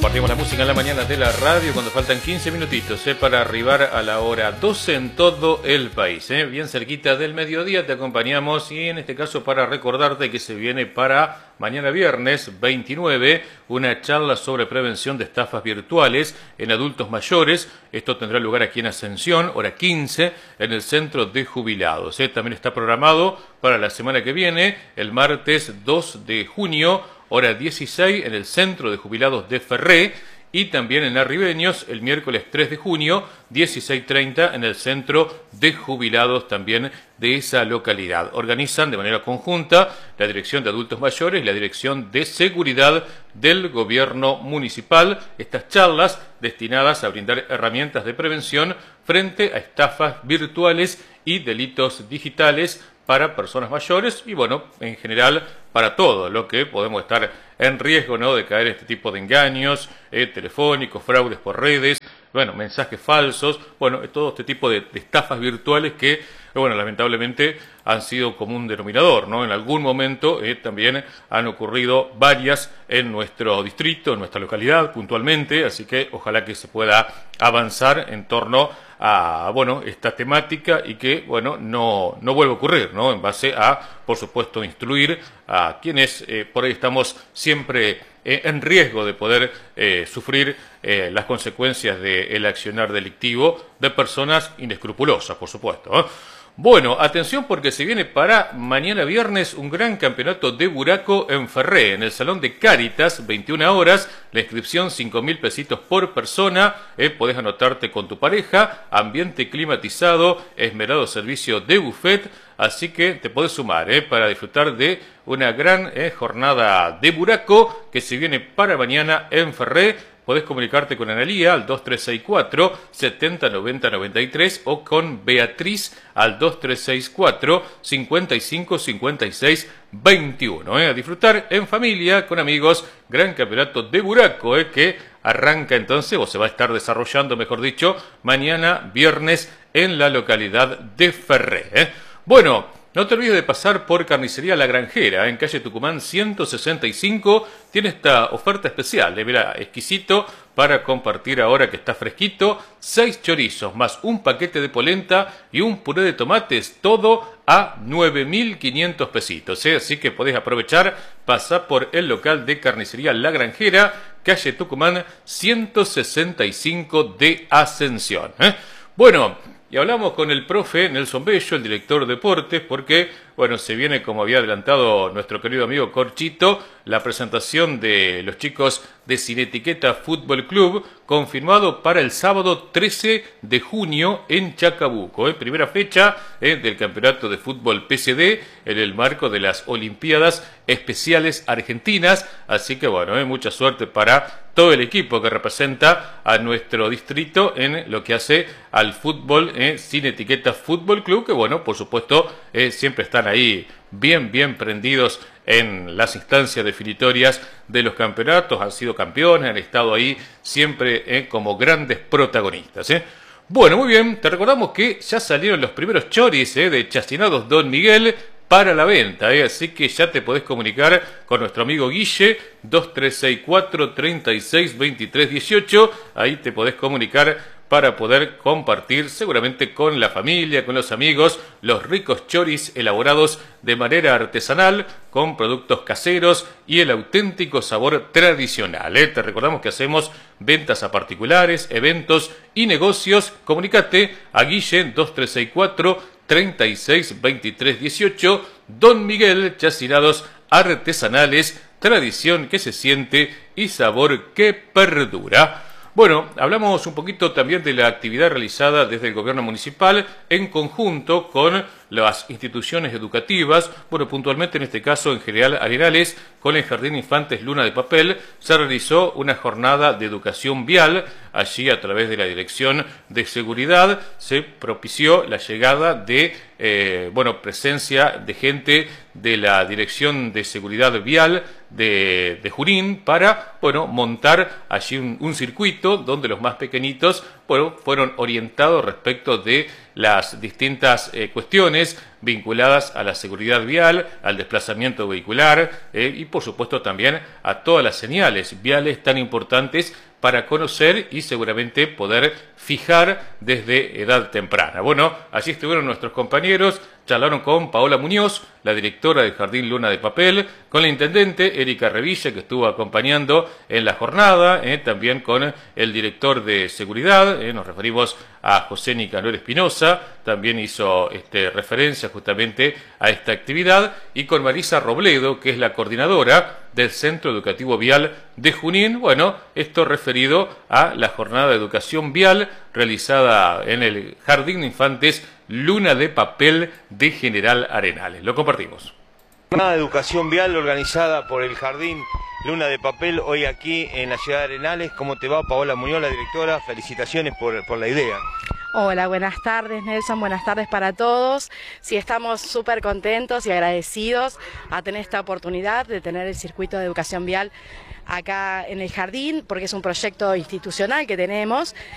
Compartimos la música en la mañana de la radio cuando faltan 15 minutitos para arribar a la hora 12 en todo el país. Bien cerquita del mediodía te acompañamos y en este caso para recordarte que se viene para mañana viernes 29 una charla sobre prevención de estafas virtuales en adultos mayores. Esto tendrá lugar aquí en Ascensión, hora 15, en el Centro de Jubilados. También está programado para la semana que viene, el martes 2 de junio, hora 16 en el Centro de Jubilados de Ferré y también en Arribeños el miércoles 3 de junio, 16:30 en el Centro de Jubilados también de esa localidad. Organizan de manera conjunta la Dirección de Adultos Mayores y la Dirección de Seguridad del Gobierno Municipal. Estas charlas destinadas a brindar herramientas de prevención frente a estafas virtuales y delitos digitales para personas mayores y, bueno, en general para todo lo que podemos estar en riesgo, ¿no?, de caer en este tipo de engaños telefónicos, fraudes por redes, bueno, mensajes falsos, bueno, todo este tipo de estafas virtuales que, bueno, lamentablemente han sido común denominador, ¿no? En algún momento también han ocurrido varias en nuestro distrito, en nuestra localidad puntualmente, así que ojalá que se pueda avanzar en torno a, bueno, esta temática y que, bueno, no vuelva a ocurrir, ¿no? En base a, por supuesto, instruir a quienes por ahí estamos siempre en riesgo de poder sufrir las consecuencias del accionar delictivo de personas inescrupulosas, por supuesto, ¿eh? Bueno, atención porque se viene para mañana viernes un gran campeonato de buraco en Ferré, en el Salón de Cáritas, 21 horas, la inscripción 5.000 pesitos por persona, podés anotarte con tu pareja, ambiente climatizado, esmerado servicio de buffet, así que te podés sumar para disfrutar de una gran jornada de buraco que se viene para mañana en Ferré. Podés comunicarte con Analía al 2364 70 90 93 o con Beatriz al 2364 55 56 21. A disfrutar en familia, con amigos, gran campeonato de buraco que arranca entonces, o se va a estar desarrollando, mejor dicho, mañana viernes en la localidad de Ferré. Bueno, no te olvides de pasar por Carnicería La Granjera, en calle Tucumán 165. Tiene esta oferta especial, mira, exquisito para compartir ahora que está fresquito. 6 chorizos más un paquete de polenta y un puré de tomates, todo a 9.500 pesitos. Así que podés aprovechar, pasar por el local de Carnicería La Granjera, calle Tucumán 165 de Ascensión. Bueno, y hablamos con el profe Nelson Bello, el director de deportes, porque, bueno, se viene, como había adelantado nuestro querido amigo Corchito, la presentación de los chicos de Sin Etiqueta Fútbol Club, confirmado para el sábado 13 de junio en Chacabuco. Primera fecha del campeonato de fútbol PCD en el marco de las Olimpiadas Especiales Argentinas. Así que, bueno, mucha suerte para todo el equipo que representa a nuestro distrito en lo que hace al fútbol Sin Etiqueta Fútbol Club, que, bueno, por supuesto, siempre están ahí bien prendidos en las instancias definitorias de los campeonatos, han sido campeones, han estado ahí siempre como grandes protagonistas. Bueno, muy bien, te recordamos que ya salieron los primeros choris de Chacinados Don Miguel para la venta, así que ya te podés comunicar con nuestro amigo Guille, 2364 36 23 18, ahí te podés comunicar para poder compartir seguramente con la familia, con los amigos, los ricos choris elaborados de manera artesanal, con productos caseros y el auténtico sabor tradicional. Te recordamos que hacemos ventas a particulares, eventos y negocios. Comunicate a Guille 2364 36 23 18, Don Miguel, Chacinados artesanales, tradición que se siente y sabor que perdura. Bueno, hablamos un poquito también de la actividad realizada desde el gobierno municipal en conjunto con las instituciones educativas. Bueno, puntualmente en este caso en General Arenales, con el Jardín Infantes Luna de Papel, se realizó una jornada de educación vial. Allí, a través de la Dirección de Seguridad, se propició la llegada de, presencia de gente de la Dirección de Seguridad Vial de Junín para, montar allí un circuito donde los más pequeñitos, fueron orientados respecto de las distintas cuestiones vinculadas a la seguridad vial, al desplazamiento vehicular y por supuesto también a todas las señales viales tan importantes para conocer y seguramente poder fijar desde edad temprana. Bueno, allí estuvieron nuestros compañeros, charlaron con Paola Muñoz, la directora del Jardín Luna de Papel, con la intendente Erika Revilla, que estuvo acompañando en la jornada, también con el director de seguridad, nos referimos a José Nicanor Espinosa, también hizo referencia justamente a esta actividad, y con Marisa Robledo, que es la coordinadora del Centro Educativo Vial de Junín. Bueno, esto referido a la jornada de educación vial realizada en el Jardín de Infantes Luna de Papel de General Arenales. Lo compartimos. Jornada de educación vial organizada por el Jardín Luna de Papel hoy aquí en la ciudad de Arenales. ¿Cómo te va, Paola Muñoz, la directora? Felicitaciones por la idea. Hola, buenas tardes, Nelson, buenas tardes para todos. Sí, estamos súper contentos y agradecidos a tener esta oportunidad de tener el circuito de educación vial acá en el jardín, porque es un proyecto institucional que tenemos